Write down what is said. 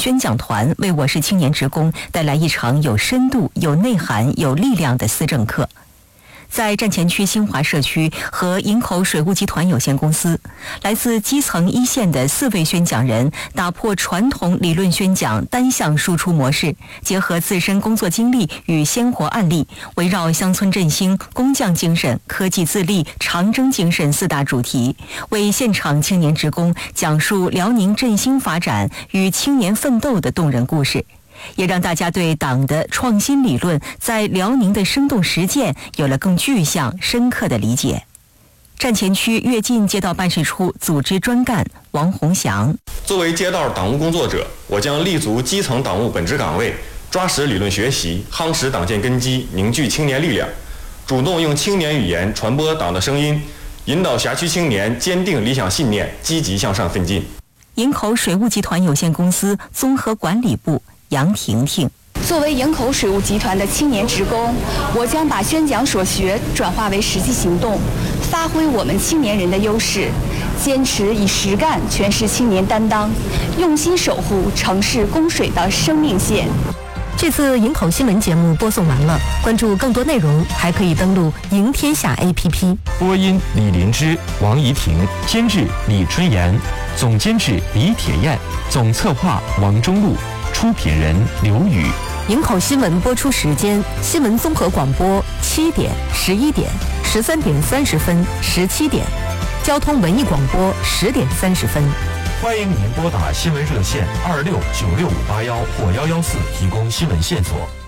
宣讲团为我市青年职工带来一场有深度、有内涵、有力量的思政课。在站前区新华社区和营口水务集团有限公司，来自基层一线的4位宣讲人打破传统理论宣讲单向输出模式，结合自身工作经历与鲜活案例，围绕乡村振兴、工匠精神、科技自立、长征精神4大主题，为现场青年职工讲述辽宁振兴发展与青年奋斗的动人故事，也让大家对党的创新理论在辽宁的生动实践有了更具象、深刻的理解。站前区跃进街道办事处组织专干王洪祥： 作为街道党务工作者，我将立足基层党务本职岗位，抓实理论学习，夯实党建根基，凝聚青年力量，主动用青年语言传播党的声音，引导辖区青年坚定理想信念，积极向上奋进。 营口水务集团有限公司综合管理部杨婷婷： 作为营口水务集团的青年职工，我将把宣讲所学转化为实际行动，发挥我们青年人的优势，坚持以实干诠释青年担当，用心守护城市供水的生命线。 这次营口新闻节目播送完了，关注更多内容还可以登录营天下 APP。 播音李林芝、王怡婷，监制李春妍，总监制李铁燕，总策划王中路，出品人刘宇。 营口新闻播出时间：新闻综合广播7点、11点、13点30分、17点；交通文艺广播10点30分。 欢迎您拨打新闻热线26965581或114提供新闻线索。